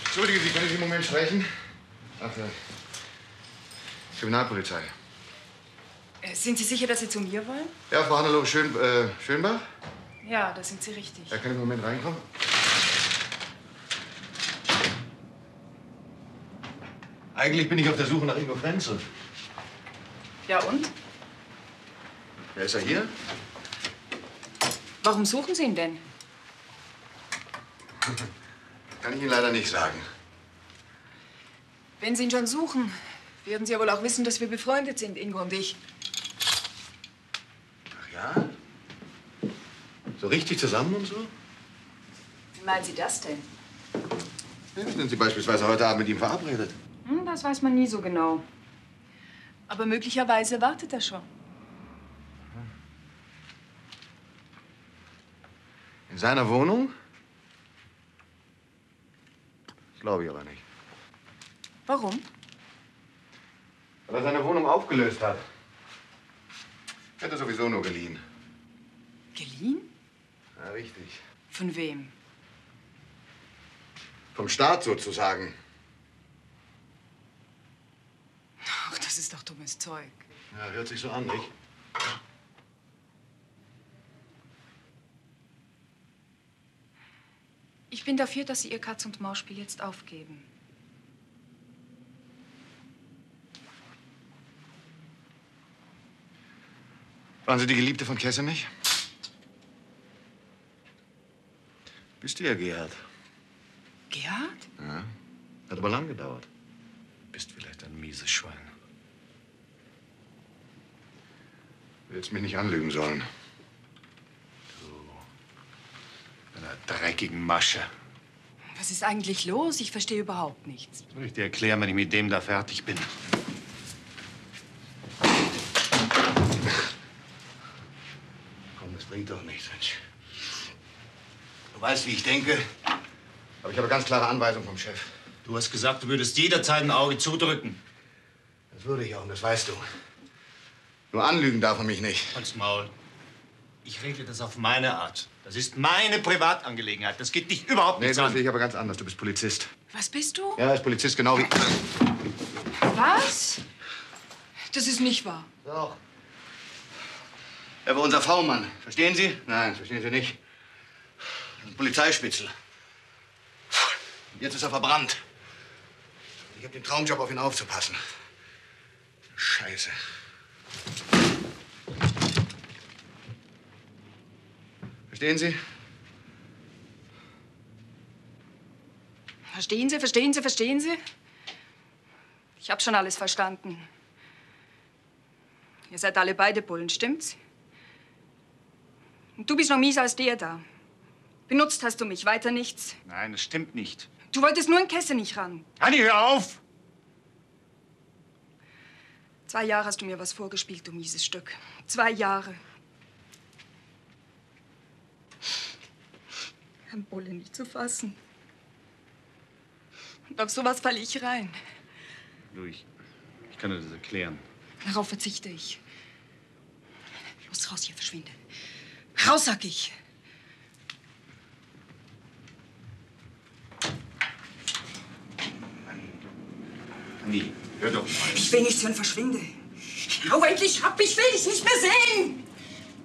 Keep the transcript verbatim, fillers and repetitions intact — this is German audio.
Entschuldigen Sie, können Sie einen Moment sprechen? Ach, ja. Kriminalpolizei. Äh, sind Sie sicher, dass Sie zu mir wollen? Ja, Frau Hannelore Schön, äh, Schönbach? Ja, da sind Sie richtig. Ja, kann ich einen Moment reinkommen? Eigentlich bin ich auf der Suche nach Ingo Frenzel. Ja, und? Ja, ist er hier? Warum suchen Sie ihn denn? Kann ich Ihnen leider nicht sagen. Wenn Sie ihn schon suchen, werden Sie ja wohl auch wissen, dass wir befreundet sind, Ingo und ich. Ach ja? So richtig zusammen und so? Wie meinen Sie das denn? Ja, sind Sie beispielsweise heute Abend mit ihm verabredet? Hm, das weiß man nie so genau. Aber möglicherweise wartet er schon. In seiner Wohnung? Das glaube ich aber nicht. Warum? Weil er seine Wohnung aufgelöst hat. Hätte er sowieso nur geliehen. Geliehen? Ja, richtig. Von wem? Vom Staat sozusagen. Ach, das ist doch dummes Zeug. Ja, hört sich so an, nicht? Ich bin dafür, dass Sie Ihr Katz-und-Maus-Spiel jetzt aufgeben. Waren Sie die Geliebte von Kessenich? Bist du ja, Gerhard. Gerhard? Ja. Hat aber lang gedauert. Bist vielleicht ein mieses Schwein. Du hättest mich nicht anlügen sollen. Du, einer dreckigen Masche. Was ist eigentlich los? Ich verstehe überhaupt nichts. Soll ich dir erklären, wenn ich mit dem da fertig bin? Komm, das bringt doch nichts, Mensch. Du weißt, wie ich denke. Aber ich habe ganz klare Anweisungen vom Chef. Du hast gesagt, du würdest jederzeit ein Auge zudrücken. Das würde ich auch, und das weißt du. Nur anlügen darf er mich nicht. Halt's Maul. Ich regle das auf meine Art. Das ist meine Privatangelegenheit. Das geht dich überhaupt Nee, nichts das an. sehe ich aber ganz anders. Du bist Polizist. Was bist du? Ja, als Polizist genau wie... Was? Das ist nicht wahr. Doch. Er war unser V-Mann. Verstehen Sie? Nein, das verstehen Sie nicht. Ein Polizeispitzel. Jetzt ist er verbrannt. Ich habe den Traumjob, auf ihn aufzupassen. Scheiße. Verstehen Sie? Verstehen Sie, verstehen Sie, verstehen Sie? Ich habe schon alles verstanden. Ihr seid alle beide Bullen, stimmt's? Und du bist noch mieser als der da. Benutzt hast du mich, weiter nichts. Nein, das stimmt nicht. Du wolltest nur in Kessenich ran. Anni, hör auf! Zwei Jahre hast du mir was vorgespielt, du mieses Stück. Zwei Jahre. Ein Bulle nicht zu fassen. Und auf sowas falle ich rein. Du, ich, ich kann dir das erklären. Darauf verzichte ich. Los, raus hier, verschwinde. Raus, sag ich. Anni, hör doch mal. Ich will nichts hören, verschwinde. Hau endlich ab, ich will dich nicht mehr sehen.